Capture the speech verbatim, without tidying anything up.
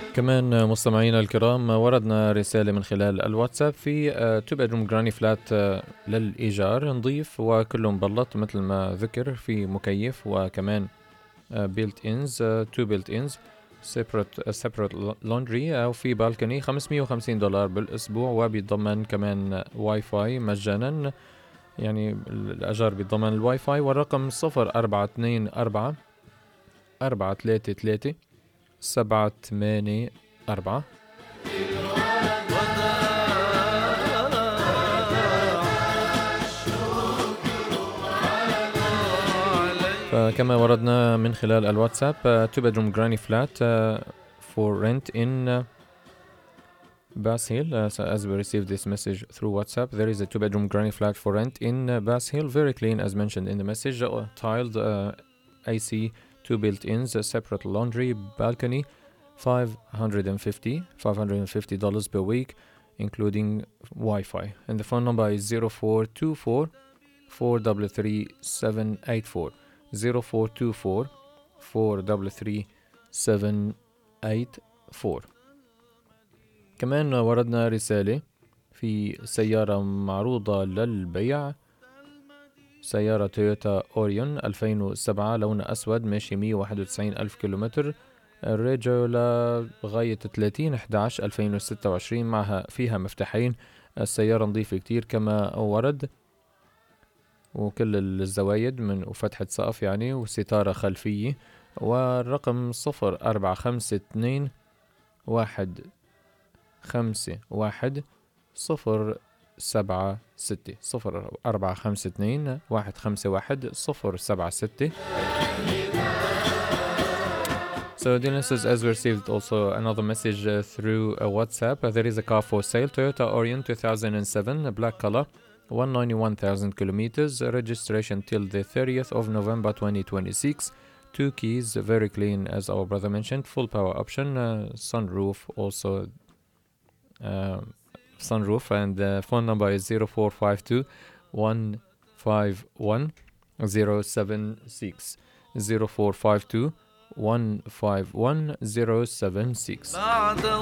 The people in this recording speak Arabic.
كمان مستمعينا الكرام وردنا رسالة من خلال الواتساب في تو bedroom granny flat للإيجار نضيف وكله مبلط مثل ما ذكر، في مكيف وكمان built ins two built ins separate separate laundry أو في بالكني خمسمية وخمسين دولار بالأسبوع، وبيتضمن كمان واي فاي مجانا، يعني الأجار بيتضمن الواي فاي. والرقم صفر أربعة اثنين أربعة أربعة ثلاثة ثلاثة سبعة ثمانية أربعة. فكما وردنا من خلال الواتساب uh, two bedroom granny flat uh, for rent in uh, Bass Hill. Uh, so as we received this message through WhatsApp, there is a two bedroom granny flat for rent in uh, Bass Hill, very clean as mentioned in the message, uh, tiled uh, A C, two built-ins, a separate laundry, balcony, five hundred fifty dollars per week, including Wi-Fi. And the phone number is zero four two four four three three seven eight four. zero four two four four three three seven eight four. كمان وردنا رسالة في سيارة معروضة للبيع، سيارة تويوتا أوريون ألفين وسبعة، لون أسود، ماشي مية وواحد وتسعين ألف كيلومتر، الريجو لغاية ثلاثين إحدى عشر ألفين وستة وعشرين، معها فيها مفتاحين. السيارة نظيفة كتير كما ورد، وكل الزوايد من وفتحة سقف يعني، وستارة خلفية. والرقم صفر أربعة خمسة اثنين واحد خمسة واحد صفر سبعة ستة صفر أربعة خمسة اثنين واحد خمسة واحد صفر سبعة ستة. So dear listeners, as we received also another message uh, through uh, WhatsApp, uh, there is a car for sale, Toyota Orion two thousand seven, a black color, one hundred ninety-one thousand kilometers, uh, registration till the thirtieth of November twenty twenty-six, two keys, very clean as our brother mentioned, full power option, uh, sunroof also, uh, sunroof, and the phone number is zero four five two one five one zero seven six zero four five two one five one zero seven six.